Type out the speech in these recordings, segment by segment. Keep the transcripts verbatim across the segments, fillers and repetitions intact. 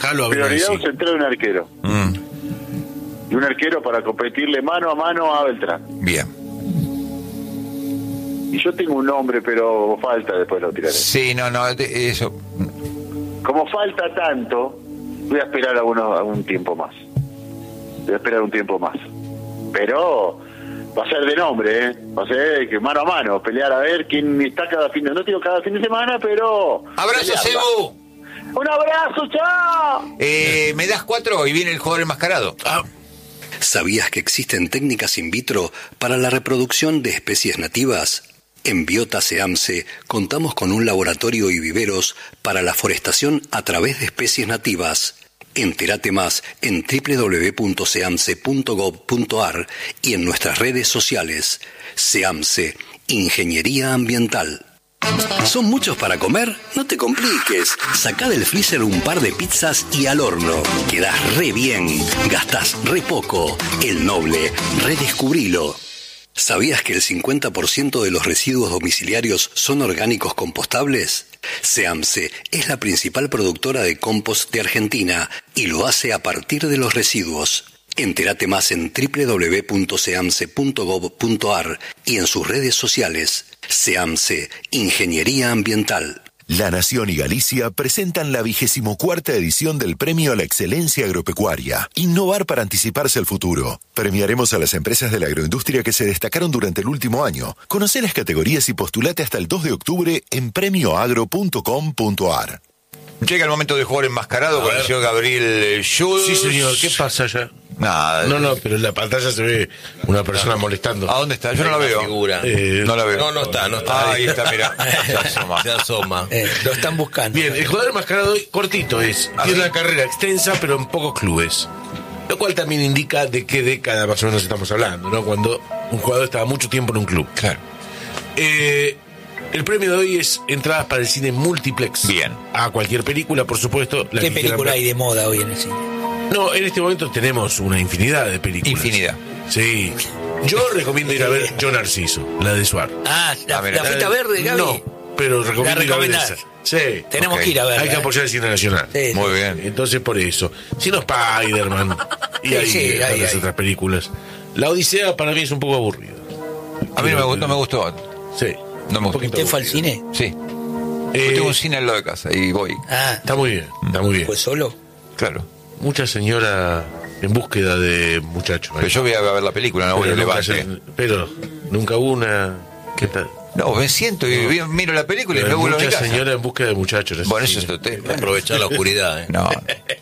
Dejalo hablar. Prioridad Sí. un central y un arquero. Mm, Y un arquero para competirle mano a mano a Beltrán. bien. Y yo tengo un nombre, pero falta, después lo tiraré. Sí, no, no, de- eso. Como falta tanto, voy a esperar algunos, algún tiempo más. Voy a esperar un tiempo más. Pero va a ser de nombre, ¿eh? Va a ser que mano a mano, pelear a ver quién está cada fin de... No digo cada fin de semana, pero... ¡Abrazo, pelearla. Cebu! ¡Un abrazo, chao! Eh, me das cuatro y viene el jugador enmascarado. Ah, ¿Sabías que existen técnicas in vitro para la reproducción de especies nativas? En Biota SEAMSE contamos con un laboratorio y viveros para la forestación a través de especies nativas. Entérate más en doble u doble u doble u punto seamse punto gov punto ar y en nuestras redes sociales. SEAMSE, Ingeniería Ambiental. ¿Son muchos para comer? No te compliques. Sacá del freezer un par de pizzas y al horno. Quedás re bien. Gastás re poco. El Noble, redescubrilo. ¿Sabías que el cincuenta por ciento de los residuos domiciliarios son orgánicos compostables? SEAMSE es la principal productora de compost de Argentina y lo hace a partir de los residuos. Entérate más en doble u doble u doble u punto seamse punto gov punto ar y en sus redes sociales. SEAMSE, Ingeniería Ambiental. La Nación y Galicia presentan la vigésimo cuarta edición del Premio a la Excelencia Agropecuaria. Innovar para anticiparse al futuro. Premiaremos a las empresas de la agroindustria que se destacaron durante el último año. Conoce las categorías y postulate hasta el dos de octubre en premio agro punto com punto ar. Llega el momento del jugador enmascarado A con ver. el señor Gabriel Schultz. sí, señor. ¿Qué pasa ya? Nada. No, no, pero en la pantalla se ve una persona molestando. ¿A dónde está? Yo no la veo. Figura. Eh, No la veo. No, no está, no está. Ah, ahí está, mira. Se asoma. Se asoma. Eh, lo están buscando. Bien, el jugador enmascarado hoy cortito es. Tiene una carrera extensa, pero en pocos clubes. Lo cual también indica de qué década más o menos estamos hablando, ¿no? Cuando un jugador estaba mucho tiempo en un club. Claro. Eh, el premio de hoy es entradas para el cine multiplex. Bien. A cualquier película, por supuesto. La ¿Qué que película quieran hay ver. de moda hoy en el cine? No, en este momento tenemos una infinidad de películas. Infinidad. Sí. Yo recomiendo ir a ver Yo Narciso, la de Suar. Ah, la, Ah, mira. la fita verde, Gaby. No, pero recomiendo La ir a ver recomendás. esa. Sí. Tenemos Ok. que ir a ver. Hay que apoyar el cine nacional. Sí, sí. Muy bien. Entonces, por eso. Si no, Spider-Man. Y Sí, ahí sí, están ahí, las ahí. otras películas. La Odisea para mí es un poco aburrida. A mí no me gustó. No me gustó. Sí. No me Un gustó. poquito ¿Usted fue al aburrida. cine? Sí. Eh, Yo tengo un cine al lado de casa y voy. Ah, Está muy bien, está muy bien. ¿fue solo? Claro. Mucha señora en búsqueda de muchachos. Pero yo voy a ver la película, no voy a pero, nunca, levante. se- pero nunca hubo una... ¿Qué tal? No, me siento y vi- miro la película y Pero me vuelvo a mi mucha casa. señora en búsqueda de muchachos. ese Bueno, eso cine. es otro tema. Aprovechar la oscuridad, ¿eh? No.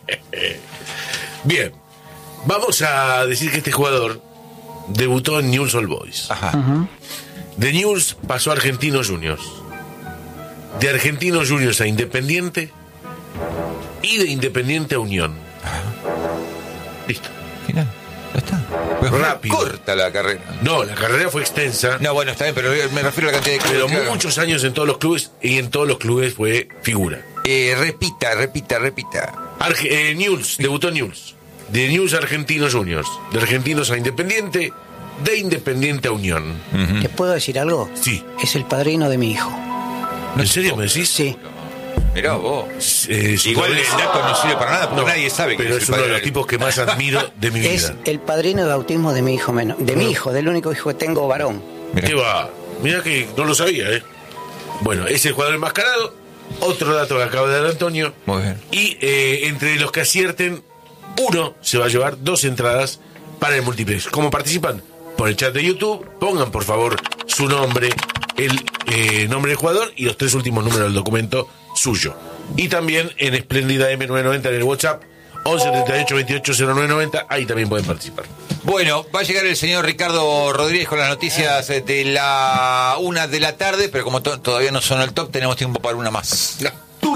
Bien, vamos a decir que este jugador debutó en Newell's Old Boys. Ajá. De Newell's pasó a Argentinos Juniors. De Argentinos Juniors a Independiente. Y de Independiente a Unión. Listo. Final. Ya está. Pues Rápido. corta la carrera. No, la carrera fue extensa. No, bueno, está bien, pero me refiero a la cantidad de Pero clubes, claro. muchos años en todos los clubes. Y en todos los clubes fue figura. Eh, repita, repita, repita. Arge- eh, Newell's, debutó en Newell's. De Newell's a Argentinos Juniors. De Argentinos a Independiente. De Independiente a Unión. ¿Te puedo decir algo? Sí. Es el padrino de mi hijo. ¿En serio me decís? Sí. Mirá vos. Eh, su Igual el padre- dato no sirve para nada porque No, nadie sabe que pero es es el uno de padre los de- tipos que más admiro de mi Es vida. el padrino de bautismo de mi hijo menor. De mi hijo, del único hijo que tengo varón. Mirá. ¿Qué va? Mira que no lo sabía, ¿eh? Bueno, es el jugador enmascarado. Otro dato que acaba de dar Antonio. Muy bien. Y eh, entre los que acierten, uno se va a llevar dos entradas para el multiplex. ¿Cómo participan? Por el chat de YouTube, pongan por favor su nombre, el eh, nombre del jugador y los tres últimos números del documento suyo. Y también en Espléndida M nueve noventa en el WhatsApp, once treinta y ocho veintiocho cero nueve noventa, ahí también pueden participar. Bueno, va a llegar el señor Ricardo Rodríguez con las noticias eh, de la una de la tarde, pero como to- todavía no son el top, tenemos tiempo para una más. No.